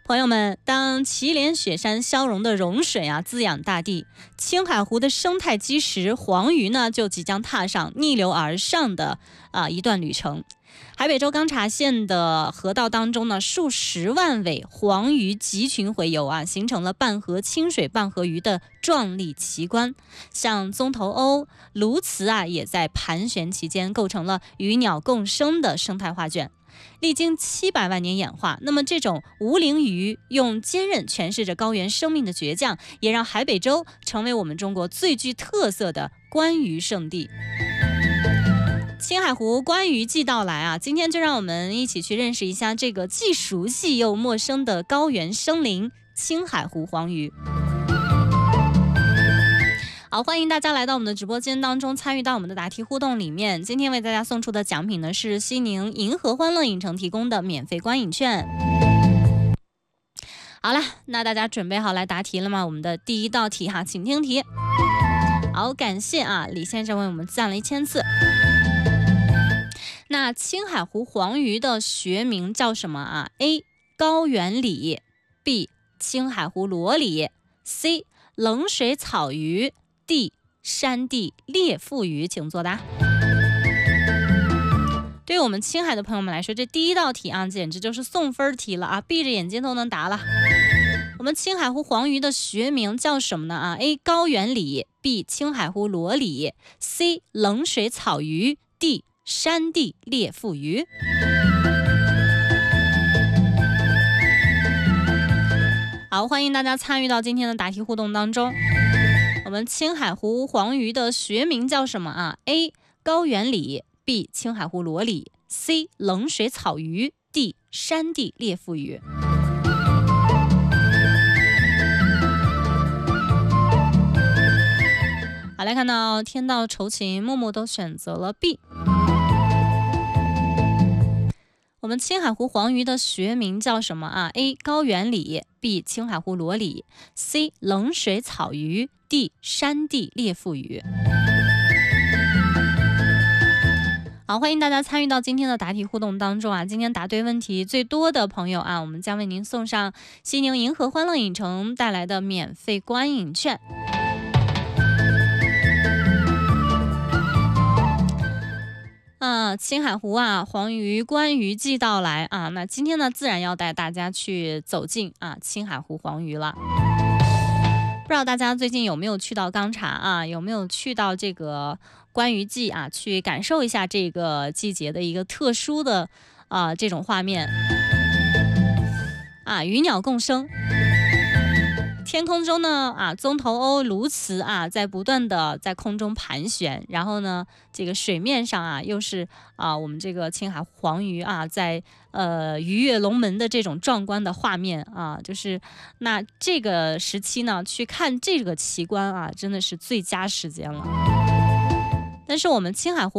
朋友们，当祁连雪山消融的融水滋养大地，青海湖的生态基石黄鱼呢就即将踏上逆流而上的一段旅程。海北州钢察县的河道当中呢，数十万尾黄鱼集群洄游形成了半河清水半河鱼的壮丽奇观。像棕头鸥、鸬鹚也在盘旋其间，构成了鱼鸟共生的生态画卷。历经700万年演化，那么这种无鳞鱼用坚韧诠释着高原生命的倔强，也让海北州成为我们中国最具特色的观鱼圣地。青海湖观鱼季到来今天就让我们一起去认识一下这个既熟悉又陌生的高原生灵——青海湖黄鱼。好，欢迎大家来到我们的直播间当中，参与到我们的答题互动里面。今天为大家送出的奖品呢，是西宁银河欢乐影城提供的免费观影券。好了，那大家准备好来答题了吗？我们的第一道题请听题。好，感谢李先生为我们赞了1000次。那青海湖黄鱼的学名叫什么？A. 高原鲤 B. 青海湖裸鲤 C. 冷水草鱼 D. 山地裂腹鱼，请作答。对于我们青海的朋友们来说，这第一道题简直就是送分题了闭着眼睛都能答了。我们青海湖黄鱼的学名叫什么呢？A. 高原鲤 B. 青海湖裸鲤 C. 冷水草鱼 D. 山地裂腹鱼。好，欢迎大家参与到今天的答题互动当中。我们青海湖黄鱼的学名叫什么？A. 高原鲤 B. 青海湖裸鲤 C. 冷水草鱼 D. 山地裂腹鱼。好，来看到天道酬勤、木木都选择了 B。我们青海湖黄鱼的学名叫什么？A. 高原鲤 B. 青海湖裸鲤 C. 冷水草鱼 D. 山地裂腹鱼。好，欢迎大家参与到今天的答题互动当中今天答对问题最多的朋友我们将为您送上西宁银河欢乐影城带来的免费观影券。青海湖黄鱼观鱼季到来那今天呢自然要带大家去走进青海湖黄鱼了。不知道大家最近有没有去到钢察有没有去到这个观鱼季去感受一下这个季节的一个特殊的这种画面鱼鸟共生。天空中呢棕头鸥、鸬鹚在不断的在空中盘旋，然后呢这个水面上又是我们这个青海黄鱼在鱼跃龙门的这种壮观的画面就是那这个时期呢去看这个奇观真的是最佳时间了。但是我们青海湖